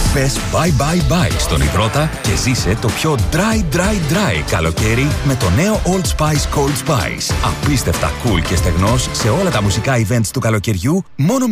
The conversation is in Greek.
Πες bye bye bye στον υδρότα και ζήσε το πιο dry καλοκαίρι με το νέο Old Spice Cold Spice. Απίστευτα cool και στεγνός σε όλα τα μουσικά events του καλοκαιριού, μόνο